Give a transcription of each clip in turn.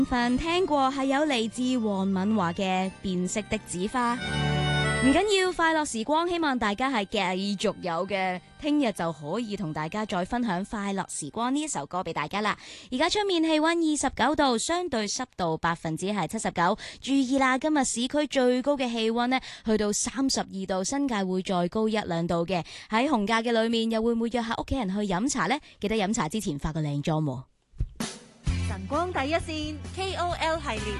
份聽過係有嚟自黃敏華嘅《變色的紙花》，唔緊要，快樂時光，希望大家係繼續有嘅，聽日就可以同大家再分享快樂時光呢一首歌俾大家啦。而家出面氣溫29度，相對濕度79%，注意啦，今日市區最高嘅氣溫呢去到32度，新界會再高1-2度嘅。喺紅假嘅裏面，又會唔會約下屋企人去飲茶呢？記得飲茶之前化個靚妝喎。 晨光第一線 KOL 系列，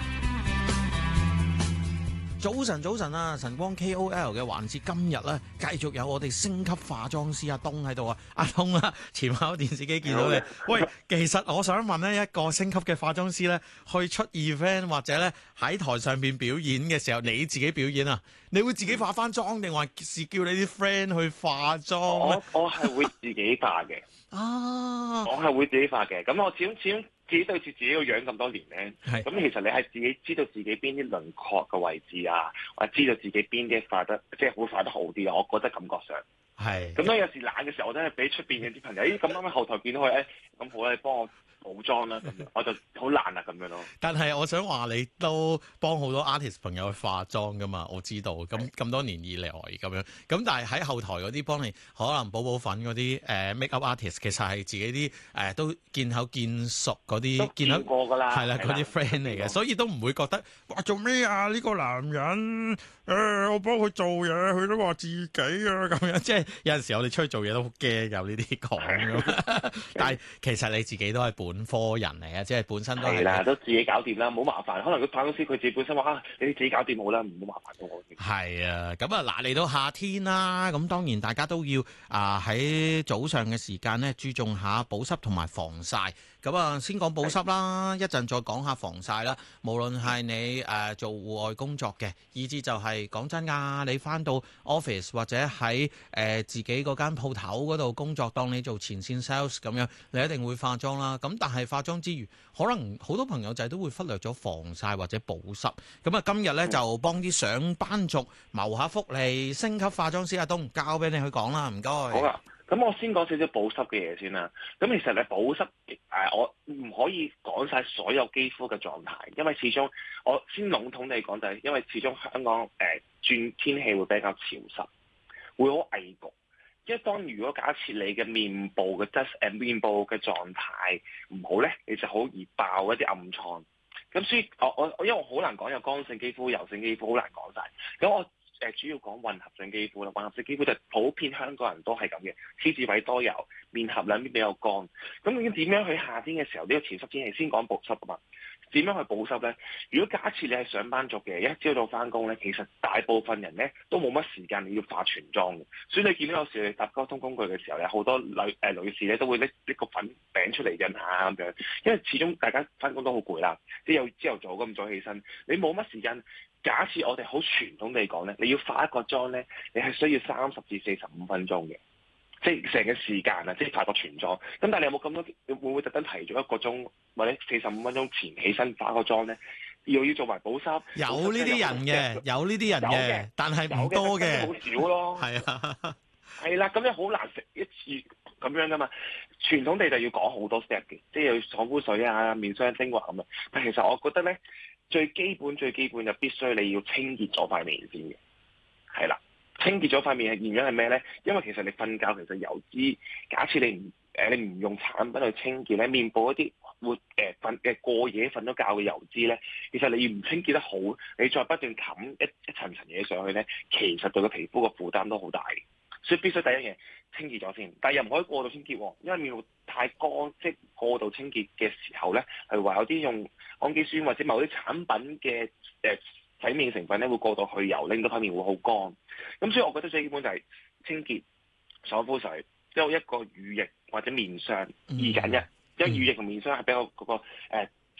早晨啊！晨光 KOL 嘅環節今日咧，繼續有我哋星級化妝師阿東喺度啊！阿東啊，前晚有電視機見到你。喂，其實我想問咧，一個星級嘅化妝師咧，去出 event 或者咧喺台上邊表演嘅時候，你自己表演啊？你會自己化翻妝，定還是叫你啲 friend 去化妝？ 我係會自己化嘅。 啊！ 我係會自己化嘅。咁我始終自己對住自己個樣咁多年咧，咁其實你係自己知道自己邊啲輪廓嘅位置啊，或者知道自己邊啲化得即係會化得好啲啊。我覺得感覺上係。咁有時懶嘅時候，我真係俾出邊嘅啲朋友，咁啱喺後台見到佢，咁好啦，你幫我補妝啦，咁樣我就好懶啊咁樣咯。 但係我想話你都幫好多 artist 朋友去化妝噶嘛，我知道咁多年以嚟咁樣。咁但係喺後台嗰啲幫你可能補粉嗰啲make up artist， 其實係自己啲都見口見熟嗰啲， 見過㗎啦， 係啦嗰啲 friend 嚟嘅，所以都唔會覺得哇做咩啊呢個男人我幫佢做嘢，佢都話自己啊咁樣，即係有陣時我哋出去做嘢都好驚有呢啲講咁。但係其實你自己都係本科人嚟嘅，即係本身都係啦，都自己搞掂啦，唔好麻煩。可能個化妝師佢自己本身話你哋自己搞掂好啦，唔好麻煩到我。 係啊，咁啊嗱，嚟到夏天啦，咁當然大家都要喺早上嘅時間咧注重下保濕同埋防曬。咁啊，先講保濕啦，一陣再講下防曬啦。無論係你做戶外工作嘅，以至就係講真㗎，你翻到 office 或者喺自己嗰間鋪頭嗰度工作，當你做前線 sales 咁樣，你一定會化妝啦。咁但係化妝之餘，可能好多朋友仔都會忽略咗防曬或者保濕。咁啊，今日咧就幫啲上班族謀下福利，星級化妝師阿東交俾你去講啦，唔該。 好啊。咁我先講少少保濕嘅嘢先啦。咁其實你保濕我唔可以講晒所有肌膚嘅狀態，因為始終我先籠統地講就係，因為始終香港轉天氣會比較潮濕，會好翳焗。因為如果假設你嘅面部嘅面部嘅狀態唔好咧，你就好易爆一啲暗瘡。咁所以因為我好難講有乾性肌膚、油性肌膚，好難講晒。咁我主要講混合性肌膚啦，混合性肌膚就普遍香港人都係咁嘅，T 字位多油，面頰兩邊比較乾。咁點樣去夏天嘅時候呢個潮濕天氣先講保濕啊嘛？點樣去保濕咧？如果假設你係上班族嘅，一朝早翻工咧，其實大部分人咧都冇乜時間你要化全妝嘅，所以你見到有時你搭交通工具嘅時候咧，好多女士咧都會拎個粉餅出嚟印下咁樣，因為始終大家翻工都好攰啦，即係有朝頭早咁早起身，你冇乜時間。假設我哋好傳統地講咧，你要化一個妝咧，你係需要30至45分鐘嘅，即係成個時間啊，即係化個全妝。咁但係你有冇咁多？會唔會特登提早1個鐘或者45分鐘前起身化個妝咧？要做埋保濕。 有呢啲人嘅，有呢啲人嘅，但係唔多嘅， 好少咯。 係啊， 係啦，咁樣好難食一次咁樣噶嘛。傳統地就要講好多 step 嘅，即係要爽膚水啊、面霜精華咁啊。但其實我覺得咧。最基本就必須你要清潔咗塊面先嘅，係啦，清潔咗塊面嘅原因係咩咧？因為其實你瞓覺其實油脂，假設你唔用產品去清潔咧，面部一啲過夜瞓咗覺嘅油脂咧，其實你唔清潔得好，你再不斷冚一層層嘢上去咧，其實對個皮膚嘅負擔都好大嘅。所以必須第一樣清潔咗先，但係又唔可以過度清潔喎，因為面部太乾，即係過度清潔嘅時候咧，係話有啲用氨基酸或者某啲產品嘅洗面成分咧，會過度去油，令到塊面會好乾。咁所以我覺得最基本就係清潔、爽膚水，之後一個乳液或者面霜，2揀1。因為乳液同面霜係比較嗰個